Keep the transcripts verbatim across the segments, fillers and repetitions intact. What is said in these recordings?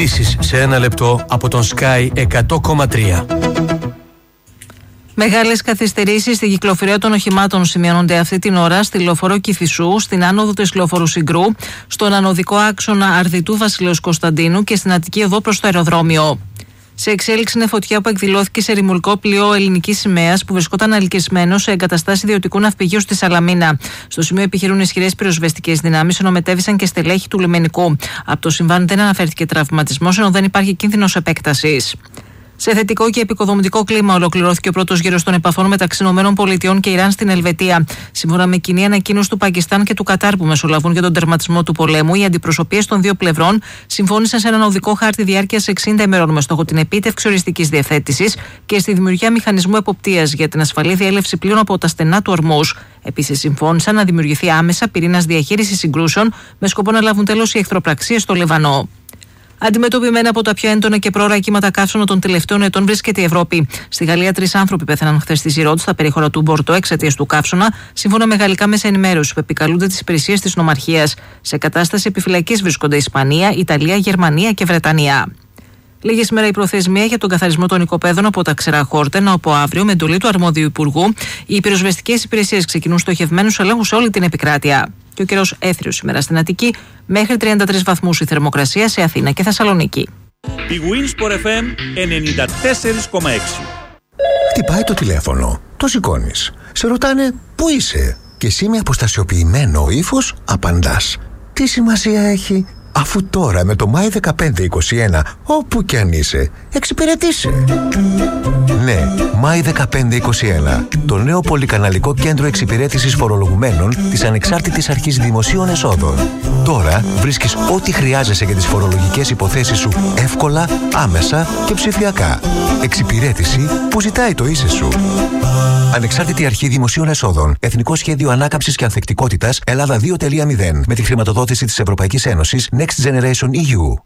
Ειδήσεις σε ένα λεπτό από τον Sky εκατό κόμμα τρία. Μεγάλες καθυστερήσεις στην κυκλοφορία των οχημάτων σημειώνονται αυτή την ώρα στη λεωφορείο Κηφισού, στην άνοδο της λεωφορού Συγκρού, στον ανωδικό άξονα Αρδιτού Βασιλέως Κωνσταντίνου και στην Αττική οδό προς το αεροδρόμιο. Σε εξέλιξη είναι φωτιά που εκδηλώθηκε σε ρημουλκό πλοίο ελληνικής σημαίας που βρισκόταν αλκισμένο σε εγκαταστάσεις ιδιωτικού ναυπηγείου στη Σαλαμίνα. Στο σημείο επιχειρούν ισχυρές πυροσβεστικές δυνάμεις, ενώ μετέβησαν και στελέχη του λιμενικού. Από το συμβάν δεν αναφέρθηκε τραυματισμός, ενώ δεν υπάρχει κίνδυνος επέκτασης. Σε θετικό και επικοδομητικό κλίμα ολοκληρώθηκε ο πρώτος γύρος των επαφών μεταξύ ΗΠΑ και Ιράν στην Ελβετία. Σύμφωνα με κοινή ανακοίνωση του Πακιστάν και του Κατάρ που μεσολαβούν για τον τερματισμό του πολέμου, οι αντιπροσωπείες των δύο πλευρών συμφώνησαν σε έναν οδικό χάρτη διάρκειας εξήντα ημερών με στόχο την επίτευξη οριστικής διευθέτησης και στη δημιουργία μηχανισμού εποπτείας για την ασφαλή διέλευση πλοίων από τα στενά του Ορμούζ. Επίσης, συμφώνησαν να δημιουργηθεί άμεσα πυρήνας διαχείρισης συγκρούσεων με σκοπό να λάβουν τέλος οι εχθροπραξίες στο Λιβανό. Αντιμετωπιμένα από τα πιο έντονα και πρόωρα κύματα καύσωνα των τελευταίων ετών βρίσκεται η Ευρώπη. Στη Γαλλία, τρεις άνθρωποι πέθαναν χθες στη Ζιρότ, στα περίχωρα του Μπορτό, εξαιτίας του καύσωνα, σύμφωνα με γαλλικά μέσα ενημέρωση που επικαλούνται τις υπηρεσίες της νομαρχίας. Σε κατάσταση επιφυλακής βρίσκονται Ισπανία, Ιταλία, Γερμανία και Βρετανία. Λίγη σήμερα η προθεσμία για τον καθαρισμό των οικοπαίδων από τα ξερά χόρτενα, από αύριο, με εντολή του αρμόδιου Υπουργού, οι πυροσβεστικές υπηρεσίες ξεκινούν στοχευμένους ελέγχους σε όλη την επικράτεια. Και ο καιρός έθριος σήμερα στην Αττική, μέχρι τριάντα τρεις βαθμούς η θερμοκρασία σε Αθήνα και Θεσσαλονίκη. Η Winsport εφ εμ ενενήντα τέσσερα κόμμα έξι. Χτυπάει το τηλέφωνο, το σηκώνεις. Σε ρωτάνε πού είσαι και εσύ με αποστασιοποιημένο ύφος απαντάς. Τι σημασία έχει, αφού τώρα με το Μάη δεκαπέντε είκοσι ένα, όπου κι αν είσαι, εξυπηρετήσει. Ναι, Μάη δεκαπέντε είκοσι ένα, το νέο πολυκαναλικό κέντρο εξυπηρέτησης φορολογουμένων της Ανεξάρτητης Αρχής Δημοσίων Εσόδων. Τώρα βρίσκεις ό,τι χρειάζεσαι για τις φορολογικές υποθέσεις σου εύκολα, άμεσα και ψηφιακά. Εξυπηρέτηση που ζητάει το ίσε σου. Ανεξάρτητη Αρχή Δημοσίων Εσόδων. Εθνικό Σχέδιο Ανάκαμψης και Ανθεκτικότητας Ελλάδα δύο τελεία μηδέν. Με τη χρηματοδότηση της Ευρωπαϊκής Ένωσης Next Generation ι γιου.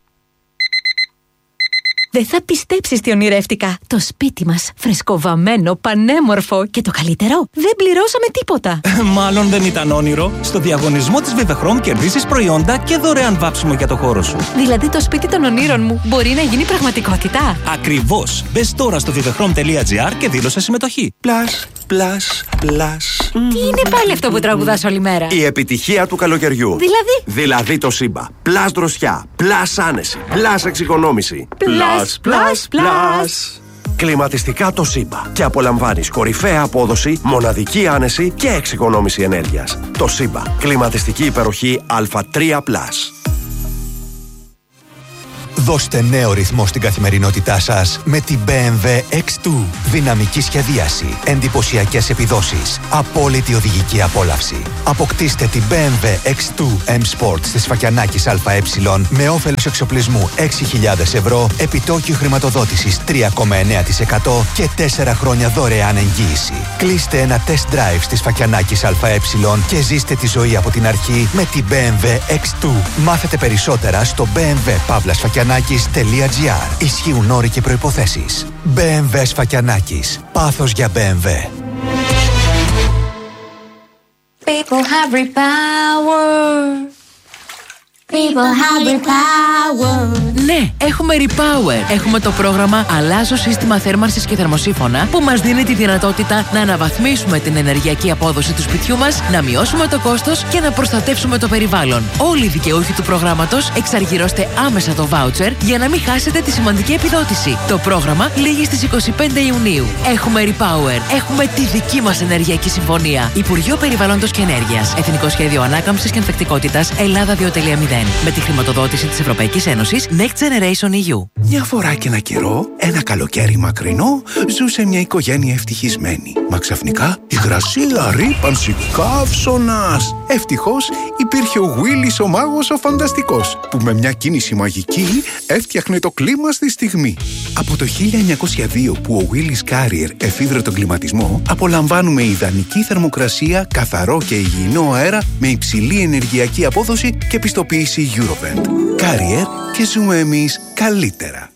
Δεν θα πιστέψεις τι ονειρεύτηκα. Το σπίτι μας, φρεσκοβαμμένο, πανέμορφο και το καλύτερο, δεν πληρώσαμε τίποτα. Μάλλον δεν ήταν όνειρο. Στο διαγωνισμό της Vivechrom κερδίσεις προϊόντα και δωρεάν βάψιμο για το χώρο σου. Δηλαδή το σπίτι των ονείρων μου μπορεί να γίνει πραγματικότητα. Ακριβώς. Μπες τώρα στο vivechrom τελεία gr και δήλωσε συμμετοχή. Πλάς, πλάς, πλάς. Τι είναι πάλι αυτό που τραγουδάς όλη μέρα? Η επιτυχία του καλοκαιριού. Δηλαδή? Δηλαδή το Σύμπα. Πλάς δροσιά, πλάς άνεση, πλάς εξοικονόμηση. Πλάς, πλάς, πλάς. Κλιματιστικά το Σύμπα. Και απολαμβάνεις κορυφαία απόδοση, μοναδική άνεση και εξοικονόμηση ενέργειας. Το Σύμπα. Κλιματιστική υπεροχή Α τρία πλας. Δώστε νέο ρυθμό στην καθημερινότητά σας με την μπι εμ ντάμπλιου εξ δύο. Δυναμική σχεδίαση, εντυπωσιακές επιδόσεις, απόλυτη οδηγική απόλαυση. Αποκτήστε την μπι εμ ντάμπλιου εξ δύο M Sport της Φακιανάκης ΑΕ με όφελος εξοπλισμού έξι χιλιάδες ευρώ, επιτόκιο χρηματοδότησης τρία κόμμα εννέα τοις εκατό και τέσσερα χρόνια δωρεάν εγγύηση. Κλείστε ένα test drive της Φακιανάκης ΑΕ και ζήστε τη ζωή από την αρχή με την μπι εμ ντάμπλιου εξ δύο. Μάθετε περισσότερα στο μπι εμ ντάμπλιου παύλα σφακιανάκης τελεία gr. Ισχύουν όροι και προϋποθέσεις. μπι εμ ντάμπλιου Σφακιανάκης. Πάθος για μπι εμ ντάμπλιου. People have repower. People have repower. Ναι, έχουμε Repower. Έχουμε το πρόγραμμα Αλλάζω σύστημα θέρμανσης και θερμοσύφωνα που μας δίνει τη δυνατότητα να αναβαθμίσουμε την ενεργειακή απόδοση του σπιτιού μας, να μειώσουμε το κόστος και να προστατεύσουμε το περιβάλλον. Όλοι οι δικαιούχοι του προγράμματος εξαργυρώστε άμεσα το βάουτσερ για να μην χάσετε τη σημαντική επιδότηση. Το πρόγραμμα λήγει στις είκοσι πέντε Ιουνίου. Έχουμε Repower. Έχουμε τη δική μας ενεργειακή συμφωνία. Υπουργείο Περιβάλλοντος και Ενέργειας. Εθνικό Σχέδιο Ανάκαμψης και Ανθεκτικότητας Ελλάδα δύο τελεία μηδέν. Με τη χρηματοδότηση της Ευρωπαϊκής Ένωσης Next Generation ι γιου. Μια φορά και ένα καιρό, ένα καλοκαίρι μακρινό, ζούσε μια οικογένεια ευτυχισμένη. Μα ξαφνικά υγρασία, ρύπανση, καύσωνας. Ευτυχώς υπήρχε ο Willis ο μάγος ο φανταστικός, που με μια κίνηση μαγική έφτιαχνε το κλίμα στη στιγμή. Από το χίλια εννιακόσια δύο που ο Willis Carrier εφήβρε τον κλιματισμό, απολαμβάνουμε ιδανική θερμοκρασία, καθαρό και υγιεινό αέρα με υψηλή ενεργειακή απόδοση και πιστοποίηση Eurovent. Carrier και ζούμε εμείς καλύτερα.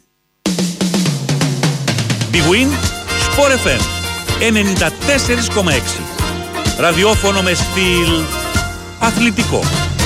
Big Win Sport εφ εμ ενενήντα τέσσερα κόμμα έξι. Ραδιόφωνο με στυλ αθλητικό.